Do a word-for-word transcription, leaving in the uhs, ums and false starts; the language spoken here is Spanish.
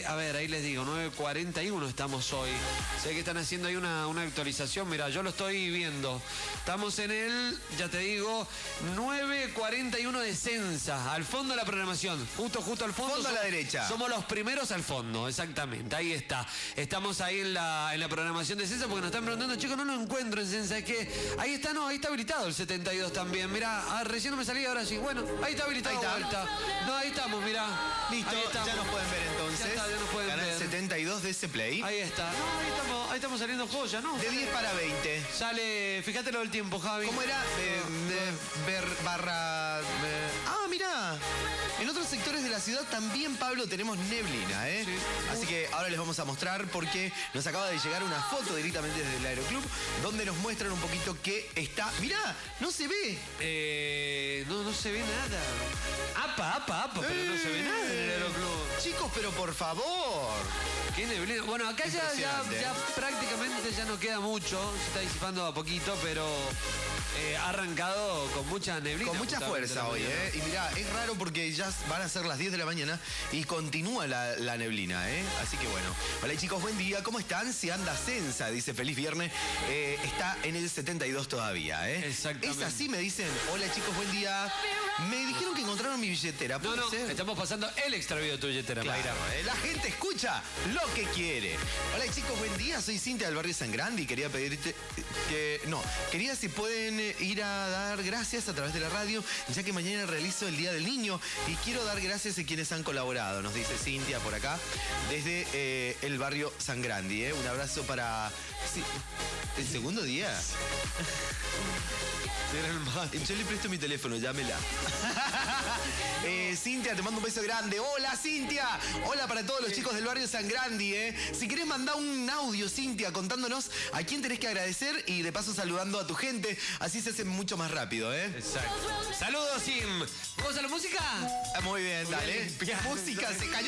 a ver, ahí les digo, nueve cuarenta y uno estamos hoy. Sé que están haciendo ahí una, una actualización, mira, yo lo estoy viendo. Estamos en el, ya te digo, nueve cuarenta y uno de Sensa, al fondo de la programación, justo, justo al fondo. Fondo a la Somos- derecha. Somos los primeros al fondo, exactamente, ahí está. Estamos ahí en la, en la programación de Sensa porque nos están preguntando, chicos, no lo encuentro en Sensa, es que ahí está, no, ahí está habilitado el setenta y dos también, mira, ah, recién no me salía, ahora sí, bueno, ahí está habilitado. Ahí está. Vuelta. No, ahí estamos, mira. Listo, Ahí estamos. ya nos pueden ver entonces. Ya está, ya nos pueden Canal ver. setenta y dos de ese Play. Ahí está. No, ahí estamos, ahí estamos saliendo joya, ¿no? De diez para veinte. Sale, fíjate lo del tiempo, Javi. ¿Cómo era? De, de- ver, barra... de- ah, mirá. En otros sectores de la ciudad también, Pablo, tenemos neblina, ¿eh? Sí. Así que ahora les vamos a mostrar porque nos acaba de llegar una foto directamente desde el Aeroclub donde nos muestran un poquito que está... Mirá, no se ve. Eh, no, no se ve nada. Apa, apa, apa, pero no se ve nada en el Aeroclub. Chicos, pero por favor. Qué neblina. Bueno, acá ya, ya, Impresionante. ya prácticamente ya no queda mucho. Se está disipando a poquito, pero eh, ha arrancado con mucha neblina. Con mucha justamente, fuerza la hoy, mañana. ¿eh? Y mirá, es raro porque ya van a ser las diez de la mañana y continúa la, la neblina, ¿eh? Así que bueno. Hola chicos, buen día. ¿Cómo están? Si anda Sensa, dice feliz viernes. Eh, está en el setenta y dos todavía, ¿eh? Exactamente. Es así, me dicen. Hola chicos, buen día. Me dijeron que encontraron mi billetera. No, ¿Puede no, ser? estamos pasando el extravío de tu billetera, Claro, Mayra. eh, la gente escucha lo que quiere. Hola chicos, buen día. Soy Cintia del barrio San Grande y quería pedirte que... No, quería si pueden eh, ir a dar gracias a través de la radio, ya que mañana realizo el Día del Niño y quiero dar gracias a quienes han colaborado, nos dice Cintia por acá, desde eh, el barrio San Grande. ¿eh? Un abrazo para... Sí, el segundo día. Era el más. Yo le presto mi teléfono, llámela. eh, Cintia, te mando un beso grande. Hola, Cintia. Hola para todos los chicos del barrio San Grande. ¿eh? Si querés mandar un audio, Cintia, contándonos a quién tenés que agradecer y de paso saludando a tu gente. Así se hace mucho más rápido, ¿eh? Exacto. Saludos, Sim. ¿Vamos a la música? Ah, muy bien, dale. bien. Música, se cayó